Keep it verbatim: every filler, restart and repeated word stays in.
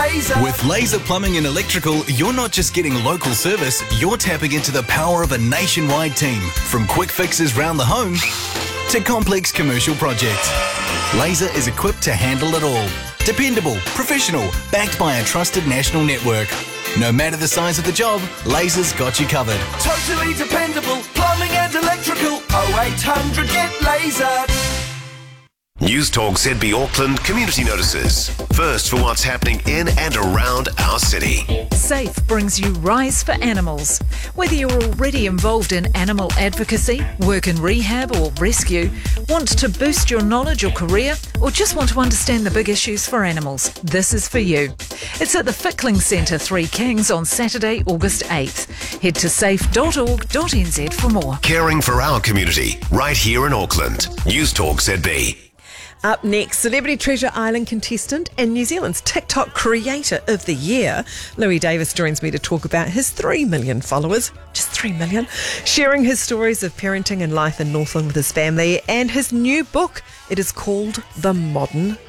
Laser. With Laser Plumbing and Electrical, you're not just getting local service, you're tapping into the power of a nationwide team. From quick fixes round the home to complex commercial projects. Laser is equipped to handle it all. Dependable, professional, backed by a trusted national network. No matter the size of the job, Laser's got you covered. Totally dependable, plumbing and electrical. oh eight hundred get Laser. News Talk Z B Auckland Community Notices. First for what's happening in and around our city. SAFE brings you Rise for Animals. Whether you're already involved in animal advocacy, work in rehab or rescue, want to boost your knowledge or career, or just want to understand the big issues for animals, this is for you. It's at the Fickling Centre, Three Kings on Saturday, August eighth. Head to safe dot org dot n z for more. Caring for our community, right here in Auckland. News Talk Z B. Up next, Celebrity Treasure Island contestant and New Zealand's TikTok Creator of the Year, Louis Davis, joins me to talk about his three million followers, just three million, sharing his stories of parenting and life in Northland with his family and his new book. It is called The Modern